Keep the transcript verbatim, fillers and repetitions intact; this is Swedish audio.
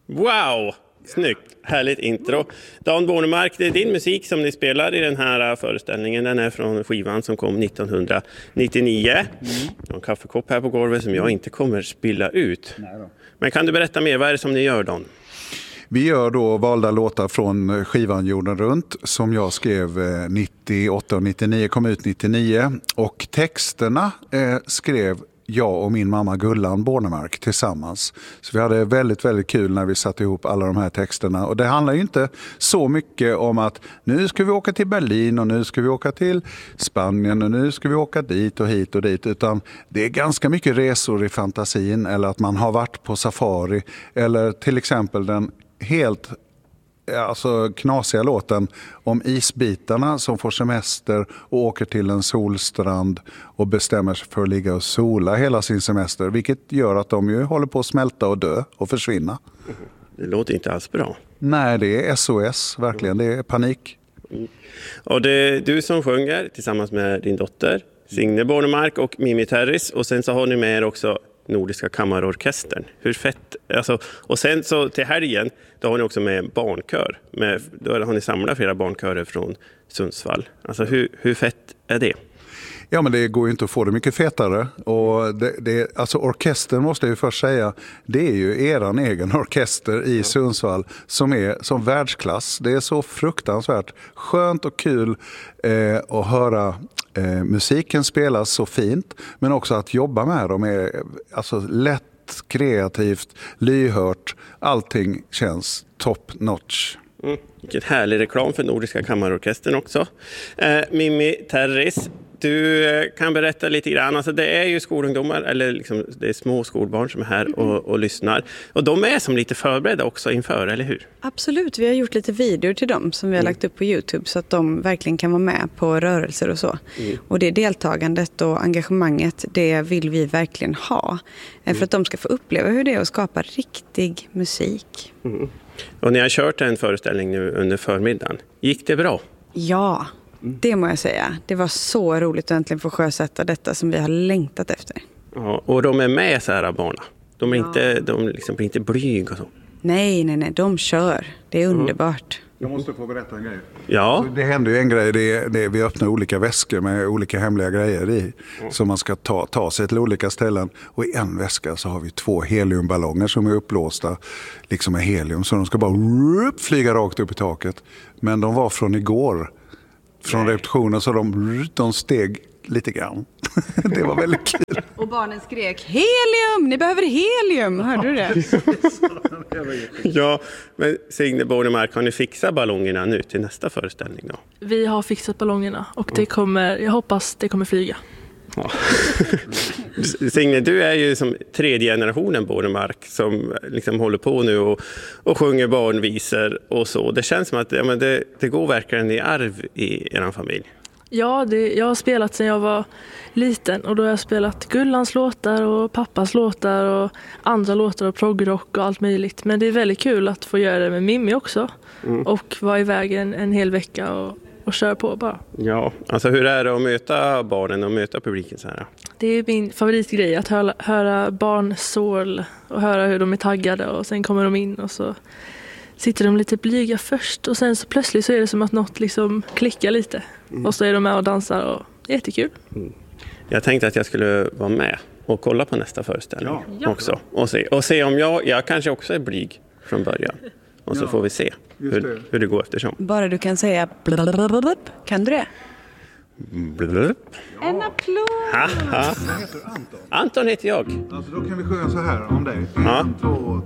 Wow! Snyggt, härligt intro. Dan Bornemark, det är din musik som ni spelar i den här föreställningen. Den är från skivan som kom nittonhundranittionio. Mm. En kaffekopp här på golvet som jag inte kommer spilla ut. Nej då. Men kan du berätta mer, vad är det som ni gör, Dan? Vi gör då valda låtar från skivan Jorden runt som jag skrev nittioåtta och nittionio, kom ut nittionio. Och texterna eh, skrev jag och min mamma Gullan Bornemark tillsammans. Så vi hade väldigt, väldigt kul när vi satte ihop alla de här texterna. Och det handlar ju inte så mycket om att nu ska vi åka till Berlin och nu ska vi åka till Spanien och nu ska vi åka dit och hit och dit. Utan det är ganska mycket resor i fantasin, eller att man har varit på safari. Eller till exempel den helt alltså knasiga låten om isbitarna som får semester och åker till en solstrand och bestämmer sig för att ligga och sola hela sin semester, vilket gör att de ju håller på att smälta och dö och försvinna. Det låter inte alls bra. Nej, det är S O S, verkligen, det är panik. Mm. Och det är du som sjunger tillsammans med din dotter Signe Bornemark och Mimi Terris, och sen så har ni med er också Nordiska kammarorkestern. Hur fett, alltså, och sen så till helgen då har ni också med barnkör. Med, då har ni samlat flera barnkörer från Sundsvall. Alltså hur, hur fett är det? Ja, men det går ju inte att få det mycket fetare. Och det, det, alltså orkestern måste jag ju först säga, det är ju eran egen orkester i Sundsvall som är som världsklass. Det är så fruktansvärt skönt och kul eh, att höra eh, musiken spelas så fint, men också att jobba med dem är alltså lätt, kreativt, lyhört. Allting känns top notch. Mm, vilket härlig reklam för Nordiska kammarorkestern också. Eh, Mimi Terris, du kan berätta lite grann. Alltså det är ju skolungdomar, eller liksom, det är små skolbarn som är här och, och lyssnar. Och de är som lite förberedda också inför, eller hur? Absolut, vi har gjort lite videor till dem som vi har mm. lagt upp på YouTube så att de verkligen kan vara med på rörelser och så. Mm. Och det deltagandet och engagemanget, det vill vi verkligen ha. Mm. För att de ska få uppleva hur det är att skapa riktig musik. Mm. Och ni har kört en föreställning nu under förmiddagen. Gick det bra? Ja, det må jag säga. Det var så roligt att äntligen få sjösätta detta som vi har längtat efter. Ja, och de är med så här barna. De är ja. inte, de liksom blir inte blyg och så. Nej, nej, nej. De kör. Det är underbart. Jag måste få berätta en grej. Ja. Det händer ju en grej. Det är, det är, vi öppnar olika väskor med olika hemliga grejer i. Mm. Som man ska ta, ta sig till olika ställen. Och i en väska så har vi två heliumballonger som är upplåsta. Liksom med helium. Så de ska bara rup, flyga rakt upp i taket. Men de var från igår. Från repetitionen, så de, de steg lite grann. Det var väldigt kul. Och barnen skrek, helium! Ni behöver helium! Hörde du det? Ja, men Signe Bornemark, har ni fixat ballongerna nu till nästa föreställning då? Vi har fixat ballongerna och det kommer, jag hoppas det kommer flyga. Ja. Signe, du är ju som tredje generationen Bornemark som liksom håller på nu och, och sjunger barnvisor och så. Det känns som att ja, men det, det går verkligen i arv i er familj. Ja, det, jag har spelat sedan jag var liten och då har jag spelat Gullans låtar och pappas låtar och andra låtar och proggrock och allt möjligt. Men det är väldigt kul att få göra det med Mimmi också mm. och vara iväg en, en hel vecka och och kör på bara. Ja, alltså hur är det att möta barnen och möta publiken så här? Det är min favoritgrej att höra, höra barn sorl och höra hur de är taggade och sen kommer de in och så sitter de lite blyga först och sen så plötsligt så är det som att något liksom klickar lite mm. och så är de med och dansar och det är jättekul. Mm. Jag tänkte att jag skulle vara med och kolla på nästa föreställning ja. också och se, och se om jag, jag kanske också är blyg från början. Och så ja, får vi se hur det. hur det går eftersom. Bara du kan säga blablabla. Kan du det? Blablabla. En applåd! Haha. Anton heter jag. Alltså då kan vi sjunga så här om dig. Ja. En, två,